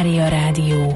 Mária Rádió.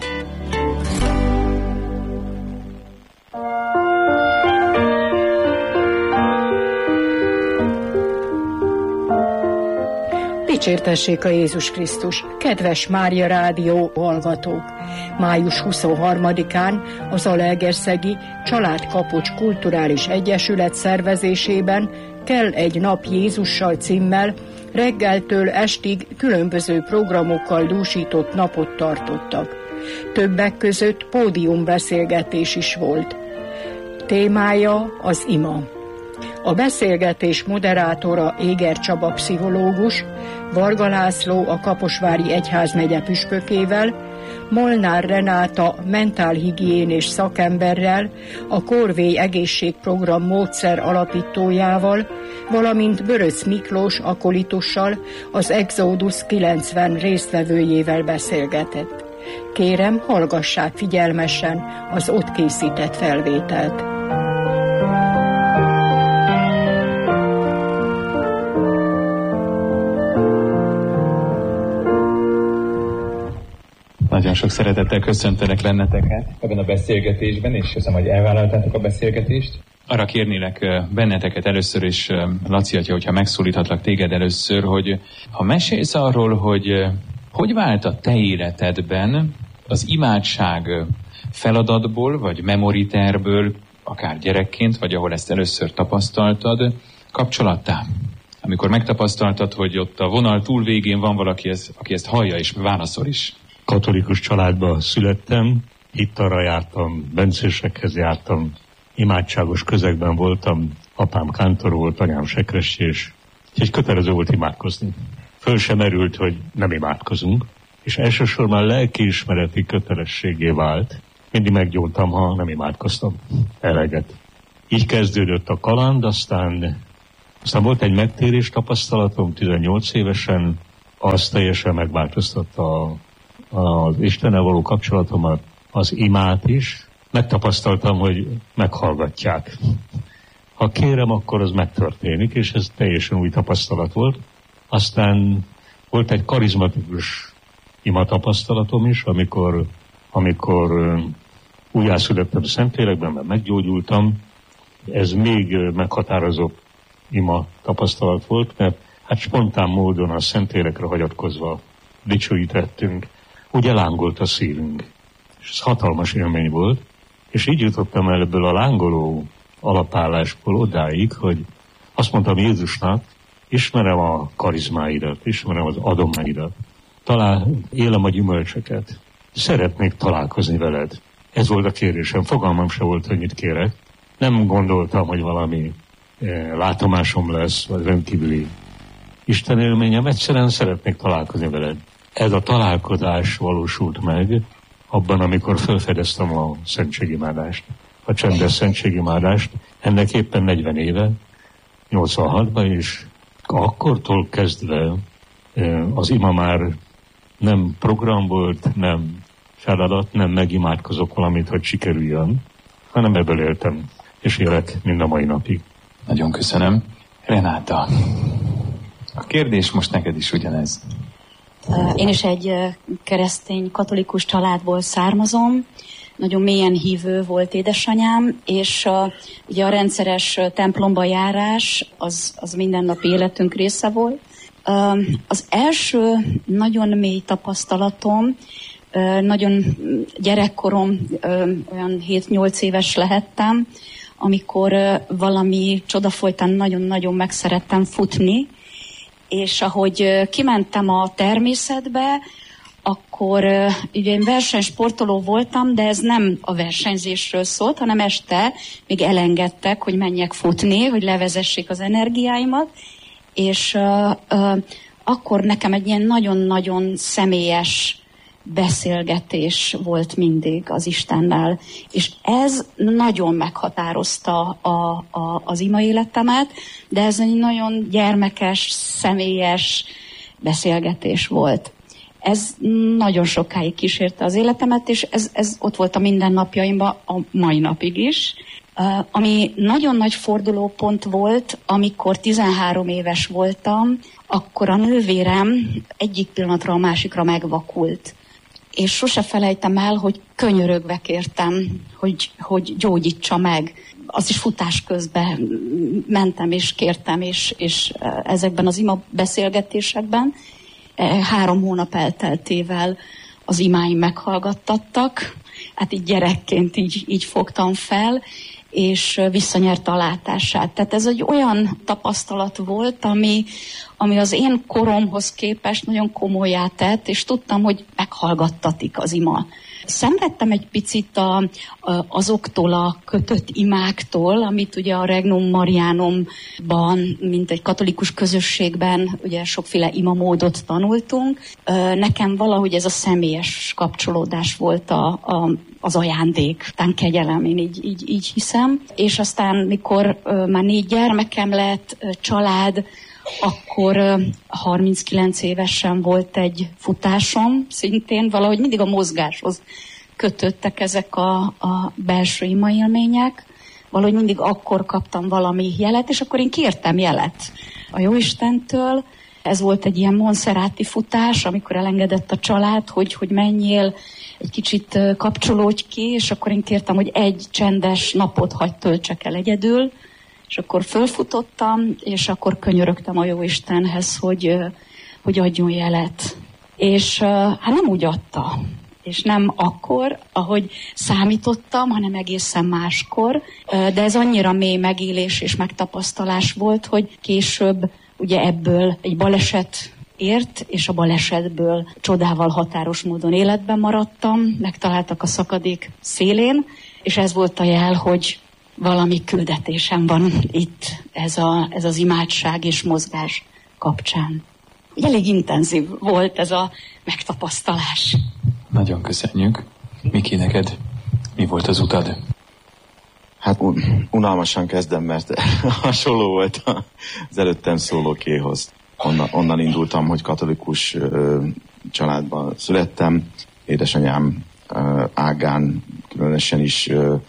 Dicsértessék a Jézus Krisztus, kedves Mária Rádió hallgatók! Május 23-án az Zalaegerszegi Családkapocs Kulturális Egyesület szervezésében Kell egy nap Jézussal címmel reggeltől estig különböző programokkal dúsított napot tartottak. Többek között pódiumbeszélgetés is volt. Témája az ima. A beszélgetés moderátora Éger Csaba pszichológus, Varga László a Kaposvári Egyházmegye püspökével, Molnár Renáta mentálhigiénés szakemberrel, a Korvély egészségprogram módszer alapítójával, valamint Böröc Miklós akolitussal, az Exodus 90 résztvevőjével beszélgetett. Kérem, hallgassák figyelmesen az ott készített felvételt. Nagyon sok szeretettel köszöntelek benneteket ebben a beszélgetésben, és köszönöm, hogy elvállaltátok a beszélgetést. Arra kérnélek benneteket először is, Laci atya, hogyha megszólíthatlak téged először, hogy ha mesélsz arról, hogy vált a te életedben az imádság feladatból, vagy memoriterből, akár gyerekként, vagy ahol ezt először tapasztaltad, kapcsolattá. Amikor megtapasztaltad, hogy ott a vonal túl végén van valaki, aki ezt hallja és válaszol is. Katolikus családba születtem, itt arra jártam, bencésekhez jártam, imádságos közegben voltam, apám kántor volt, anyám sekrestés, és kötelező volt imádkozni. Föl sem merült, hogy nem imádkozunk, és elsősorban lelkiismereti kötelességé vált. Mindig meggyóntam, ha nem imádkoztam. Eleget. Így kezdődött a kaland, aztán volt egy megtérés tapasztalatom 18 évesen, az teljesen megváltoztatta az Istennel való kapcsolatomat, az imát is. Megtapasztaltam, hogy meghallgatják. Ha kérem, akkor az megtörténik, és ez teljesen új tapasztalat volt. Aztán volt egy karizmatikus imatapasztalatom is, amikor újjászülettem Szentlélekben, mert meggyógyultam. Ez még meghatározó ima tapasztalat volt, mert hát spontán módon a Szentlélekre hagyatkozva dicsőítettünk, ugye lángolt a szívünk. És ez hatalmas élmény volt, és így jutottam el ebből a lángoló alapállásból odáig, hogy azt mondtam Jézusnak, ismerem a karizmáidat, ismerem az adományidat, talán élem a gyümölcsöket, szeretnék találkozni veled. Ez volt a kérésem, fogalmam se volt, hogy mit kérek. Nem gondoltam, hogy valami látomásom lesz, vagy rendkívüli Isten élményem, egyszerűen szeretnék találkozni veled. Ez a találkozás valósult meg abban, amikor felfedeztem a szentségimádást, a csendes szentségimádást, ennek éppen 40 éve, 86-ban, és akkortól kezdve az ima már nem program volt, nem feladat, nem megimádkozok valamit, hogy sikerüljön, hanem ebből éltem, és élek mind a mai napig. Nagyon köszönöm. Renáta, a kérdés most neked is ugyanez. Én is egy keresztény katolikus családból származom, nagyon mélyen hívő volt édesanyám, és ugye a rendszeres templomba járás az mindennapi életünk része volt. Az első nagyon mély tapasztalatom, nagyon gyerekkorom, olyan 7-8 éves lehettem, amikor valami csoda folytán nagyon-nagyon megszerettem futni, és ahogy kimentem a természetbe, akkor ugye én versenysportoló voltam, de ez nem a versenyzésről szólt, hanem este még elengedtek, hogy menjek futni, hogy levezessék az energiáimat, és akkor nekem egy ilyen nagyon-nagyon személyes beszélgetés volt mindig az Istennel, és ez nagyon meghatározta az ima életemet, de ez egy nagyon gyermekes, személyes beszélgetés volt. Ez nagyon sokáig kísérte az életemet, és ez ott volt a mindennapjaimban a mai napig is. Ami nagyon nagy fordulópont volt, amikor 13 éves voltam, akkor a nővérem egyik pillanatra a másikra megvakult. és sose felejtem el, hogy könyörögve kértem, hogy gyógyítsa meg. Az is futás közben mentem és kértem, és ezekben az ima beszélgetésekben 3 hónap elteltével az imáim meghallgattattak. Hát így gyerekként így fogtam fel, és visszanyerte a látását. Tehát ez egy olyan tapasztalat volt, ami az én koromhoz képest nagyon komolyá tett, és tudtam, hogy meghallgattatik az ima. Szenvedtem egy picit azoktól a kötött imáktól, amit ugye a Regnum Marianumban, mint egy katolikus közösségben, ugye sokféle imamódot tanultunk. Nekem valahogy ez a személyes kapcsolódás volt az ajándék, tán kegyelem, én így hiszem. És aztán, mikor már 4 gyermekem lett, család, akkor 39 évesen volt egy futásom, szintén valahogy mindig a mozgáshoz kötöttek ezek a belső imaélmények. Valahogy mindig akkor kaptam valami jelet, és akkor én kértem jelet a Jóistentől. Ez volt egy ilyen monszeráti futás, amikor elengedett a család, hogy menjél, egy kicsit kapcsolódj ki, és akkor én kértem, hogy egy csendes napot hagy töltsek el egyedül, és akkor fölfutottam, és akkor könyörögtem a Jóistenhez, hogy adjon jelet. És hát nem úgy adta, és nem akkor, ahogy számítottam, hanem egészen máskor. De ez annyira mély megélés és megtapasztalás volt, hogy később ugye ebből egy baleset ért, és a balesetből csodával határos módon életben maradtam, megtaláltak a szakadék szélén, és ez volt a jel, hogy valami küldetésem van itt, ez az imádság és mozgás kapcsán. Elég intenzív volt ez a megtapasztalás. Nagyon köszönjük. Miki, neked mi volt az utad? Hát unalmasan kezdem, mert hasonló volt az előttem szólókéhoz. Onnan indultam, hogy katolikus családban születtem. Édesanyám ágán különösen is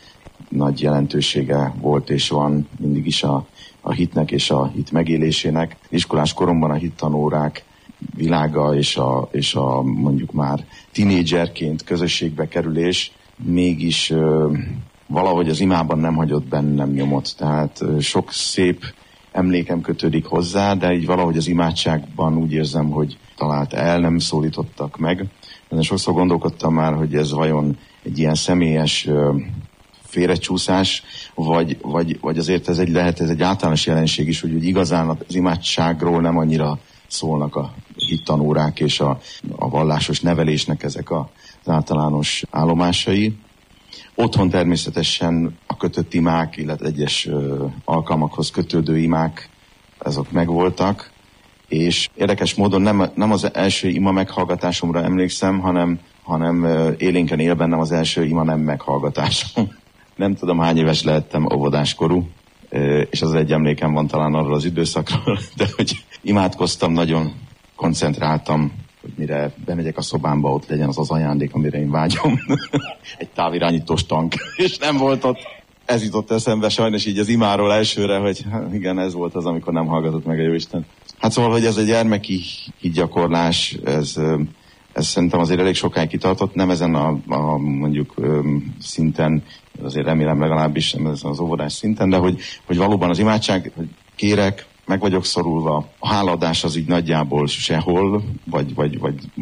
nagy jelentősége volt és van mindig is a hitnek és a hit megélésének. Iskolás koromban a hittanórák világa és a mondjuk már tinédzserként közösségbe kerülés mégis valahogy az imában nem hagyott bennem nyomot. Tehát sok szép emlékem kötődik hozzá, de így valahogy az imádságban úgy érzem, hogy talált el, nem szólítottak meg. De sokszor gondolkodtam már, hogy ez vajon egy ilyen személyes félrecsúszás, vagy azért ez egy általános jelenség is, hogy igazán az imádságról nem annyira szólnak a hittanórák és a vallásos nevelésnek ezek az általános állomásai. Otthon természetesen a kötött imák, illetve egyes alkalmakhoz kötődő imák, azok megvoltak, és érdekes módon nem az első ima meghallgatásomra emlékszem, hanem élénken él bennem az első ima nem meghallgatásom. Nem tudom, hány éves lehettem, óvodáskorú, és az egy emlékem van talán arról az időszakról, de hogy imádkoztam, nagyon koncentráltam, hogy mire bemegyek a szobámba, ott legyen az ajándék, amire én vágyom. Egy távirányítós tank, és nem volt ott. Ez jutott eszembe sajnos így az imáról elsőre, hogy igen, ez volt az, amikor nem hallgatott meg a Jóisten. Hát szóval, hogy ez a gyermeki hitgyakorlás, ez szerintem azért elég sokáig kitartott, nem ezen a mondjuk szinten, azért remélem legalábbis nem ezen az óvodás szinten, de hogy valóban az imádság, hogy kérek, meg vagyok szorulva, a hálaadás az így nagyjából sehol, vagy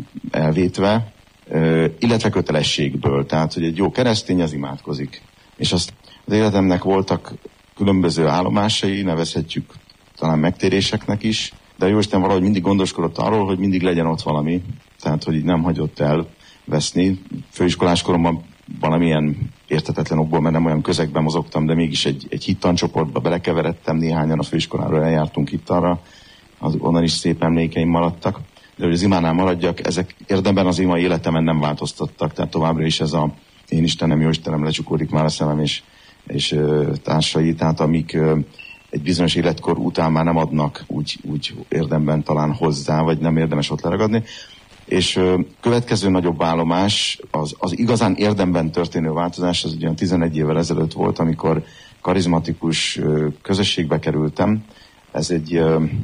elvétve, illetve kötelességből, tehát hogy egy jó keresztény az imádkozik. És azt az életemnek voltak különböző állomásai, nevezhetjük talán megtéréseknek is, de Jóisten valahogy mindig gondoskodott arról, hogy mindig legyen ott valami, tehát hogy így nem hagyott elveszni. Főiskolás koromban valamilyen érthetetlen okból, mert nem olyan közegben mozogtam, de mégis egy hittancsoportba belekeveredtem, néhányan a főiskoláról eljártunk hittanra, onnan is szép emlékeim maradtak. De hogy az imánál maradjak, ezek érdemben az ima életemen nem változtattak, tehát továbbra is ez a én Istenem, jó Istenem, lecsukódik már a szemem és társai, tehát amik egy bizonyos életkor után már nem adnak úgy érdemben talán hozzá, vagy nem érdemes ott leragadni. És következő nagyobb állomás, az igazán érdemben történő változás, az ugyan 11 évvel ezelőtt volt, amikor karizmatikus közösségbe kerültem. Ez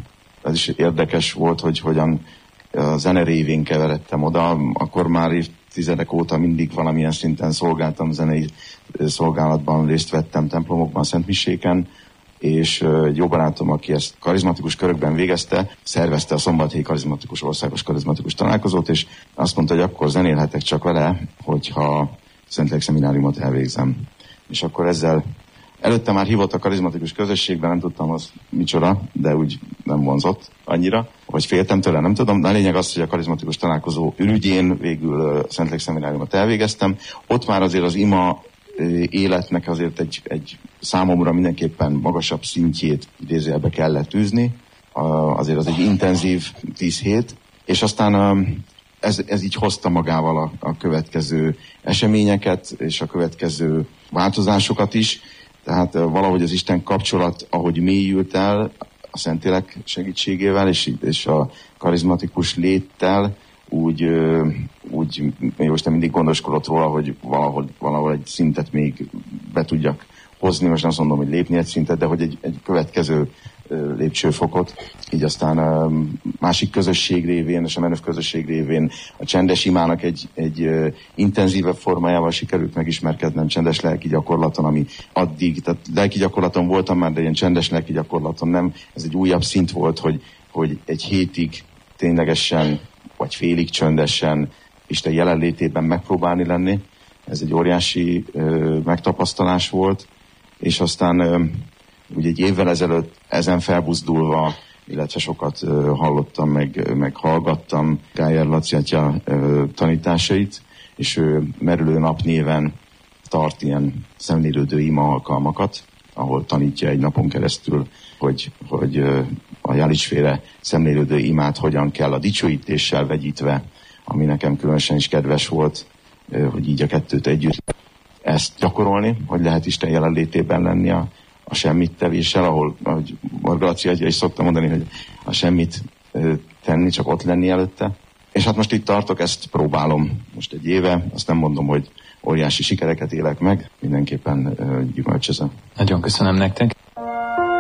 is érdekes volt, hogy hogyan a zene révén keveredtem oda. Akkor már évtizedek óta mindig valamilyen szinten szolgáltam, zenei szolgálatban részt vettem, templomokban, szentmiséken, és egy jó barátom, aki ezt karizmatikus körökben végezte, szervezte a Szombathelyi Karizmatikus Országos Karizmatikus Találkozót, és azt mondta, hogy akkor zenélhetek csak vele, hogyha Szentlélek Szemináriumot elvégzem. És akkor ezzel előtte már hívott a karizmatikus közösségben, nem tudtam az micsoda, de úgy nem vonzott annyira, vagy féltem tőle, nem tudom, de a lényeg az, hogy a karizmatikus találkozó ürügyén végül Szentlélek Szemináriumot elvégeztem. Ott már azért az ima életnek azért egy számomra mindenképpen magasabb szintjét idézőjelbe kellett tűzni. Azért az egy intenzív 10 hét, és aztán ez így hozta magával a következő eseményeket, és a következő változásokat is. Tehát valahogy az Isten kapcsolat, ahogy mélyült el a Szentlélek segítségével, és a karizmatikus léttel, úgy most mindig gondoskodott róla, hogy valahol egy szintet még be tudjak hozni, most nem azt mondom, hogy lépni egy szintet, de hogy egy következő lépcsőfokot. Így aztán másik közösség révén, és a menőv közösség révén a csendes imának egy intenzívebb formájával sikerült megismerkednem, csendes lelki gyakorlaton, ami addig, tehát lelki gyakorlaton voltam már, de ilyen csendes lelki gyakorlaton nem. Ez egy újabb szint volt, hogy egy hétig ténylegesen, vagy félig csöndesen Isten jelenlétében megpróbálni lenni. Ez egy óriási megtapasztalás volt, és aztán ugye egy évvel ezelőtt ezen felbuzdulva, illetve sokat hallottam, meg hallgattam Gájer Laci atya tanításait, és ő Merülő Nap néven tart ilyen szemlélődő ima alkalmakat, ahol tanítja egy napon keresztül, hogy a Jálicsféle szemlélődő imát hogyan kell a dicsőítéssel vegyítve, ami nekem különösen is kedves volt, hogy így a kettőt együtt ezt gyakorolni, hogy lehet Isten jelenlétében lenni a semmit tevéssel, ahol, ahogy Varga Laci atya is szokta mondani, hogy a semmit tenni, csak ott lenni előtte. És hát most itt tartok, ezt próbálom most egy éve, azt nem mondom, hogy óriási sikereket élek meg, mindenképpen gyümölcsözöm. Nagyon köszönöm nektek.